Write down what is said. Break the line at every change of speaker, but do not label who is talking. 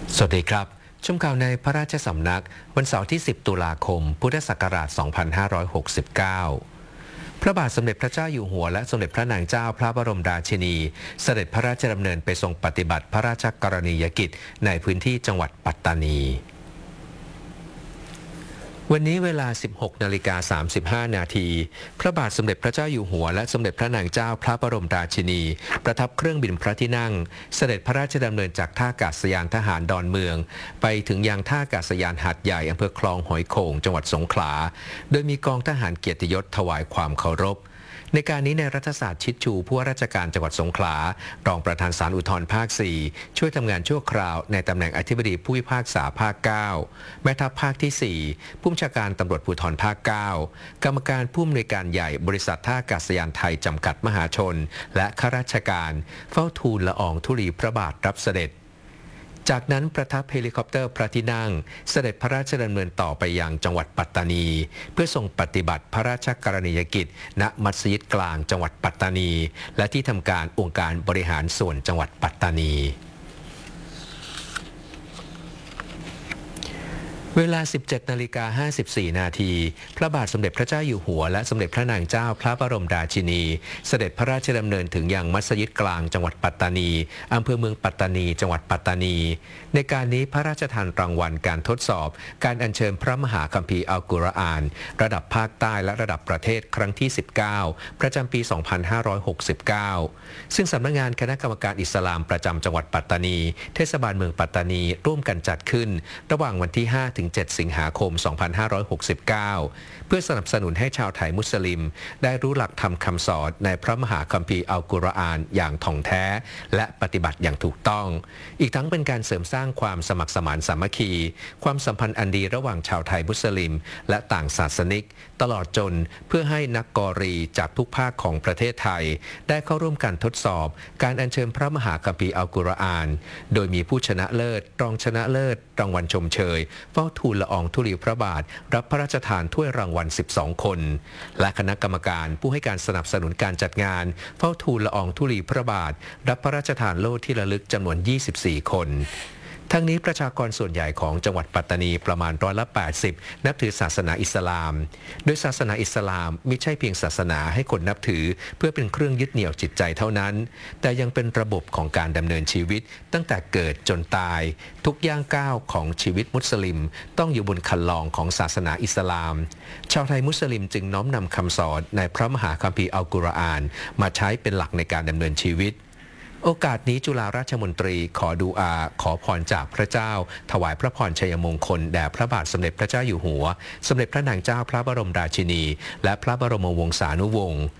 สวัสดีครับชมข่าวในพระราชสำนักวันเสาร์ที่ 10 ตุลาคม พุทธศักราช 2569 พระบาทสมเด็จพระเจ้าอยู่หัวและสมเด็จพระนางเจ้าพระบรมราชินี เสด็จพระราชดำเนินไปทรงปฏิบัติพระราชกรณียกิจในพื้นที่จังหวัดปัตตานีวันนี้เวลา 16:35 นาทีพระบาทสมเด็จพระเจ้าอยู่หัวและสมเด็จพระนางเจ้าพระบรมราชินีประทับเครื่องบินพระที่นั่งเสด็จพระราชดำเนินจากท่าอากาศยานทหารดอนเมืองไปถึงยังท่าอากาศยานหาดใหญ่อำเภอคลองหอยโข่งจังหวัดสงขลาโดยมีกองทหารเกียรติยศถวายความเคารพในการนี้ในรัฐศาสตร์ชิดชูผู้ว่าราชการจังหวัดสงขลารองประธานศาลอุทธรณ์ภาค 4ช่วยทำงานชั่วคราวในตำแหน่งอธิบดีผู้พิพากษาภาค 9แม่ทัพภาคที่ 4ผู้บัญชาการตำรวจภูธรภาค 9กรรมการผู้อำนวยการใหญ่บริษัทท่าอากาศยานไทยจำกัดมหาชนและข้าราชการเฝ้าทูลละอองธุลีพระบาทรับเสด็จจากนั้นประทับเฮลิคอปเตอร์พระที่นั่งเสด็จพระราชดำเนินต่อไปยังจังหวัดปัตตานีเพื่อทรงปฏิบัติพระราชกรณียกิจณมัสยิดกลางจังหวัดปัตตานีและที่ทำการองค์การบริหารส่วนจังหวัดปัตตานีเวลา 17:54 นาทีพระบาทสมเด็จพระเจ้าอยู่หัวและสมเด็จพระนางเจ้าพระบรมราชินีเสด็จพระราชดำเนินถึงยังมัสยิดกลางจังหวัดปัตตานีอำเภอเมืองปัตตานีจังหวัดปัตตานีในการนี้พระราชทานรางวัลการทดสอบการอัญเชิญพระมหาคัมภีร์อัลกุรอานระดับภาคใต้และระดับประเทศครั้งที่ 19 ประจำปี 2569 ซึ่งสำนักงานคณะกรรมการอิสลามประจำจังหวัดปัตตานีเทศบาลเมืองปัตตานีร่วมกันจัดขึ้นระหว่างวันที่ 5 ถึง 7 สิงหาคม 2569 เพื่อสนับสนุนให้ชาวไทยมุสลิมได้รู้หลักธรรมคำสอนในพระมหาคัมภีร์อัลกุรอานอย่างถ่องแท้และปฏิบัติอย่างถูกต้องอีกทั้งเป็นการเสริมสร้างความสมัครสมานสามัคคีความสัมพันธ์อันดีระหว่างชาวไทยมุสลิมและต่างศาสนิกตลอดจนเพื่อให้นักกอรีจากทุกภาคของประเทศไทยได้เข้าร่วมการทดสอบการอัญเชิญพระมหาคัมภีร์อัลกุรอานโดยมีผู้ชนะเลิศรองชนะเลิศรางวัลชมเชยเฝ้าทูลละอองธุลีพระบาทรับพระราชทานถ้วยรางวัล 12 คนและคณะกรรมการผู้ให้การสนับสนุนการจัดงานเฝ้าทูลละอองธุลีพระบาทรับพระราชทานโล่ที่ระลึกจำนวน 24 คนทั้งนี้ประชากรส่วนใหญ่ของจังหวัดปัตตานีประมาณ80%นับถือศาสนาอิสลามโดยศาสนาอิสลามไม่ใช่เพียงศาสนาให้คนนับถือเพื่อเป็นเครื่องยึดเหนี่ยวจิตใจเท่านั้นแต่ยังเป็นระบบของการดำเนินชีวิตตั้งแต่เกิดจนตายทุกย่างก้าวของชีวิตมุสลิมต้องอยู่บนคันลองของศาสนาอิสลามชาวไทยมุสลิมจึงน้อมนำคำสอนในพระมหาคัมภีร์อัลกุรอานมาใช้เป็นหลักในการดำเนินชีวิตโอกาสนี้จุฬาราชมนตรีขอดูอาขอพรจากพระเจ้าถวายพระพรชัยมงคลแด่พระบาทสมเด็จพระเจ้าอยู่หัวสมเด็จพระนางเจ้าพระบรมราชินีและพระบรมวงศานุวงศ์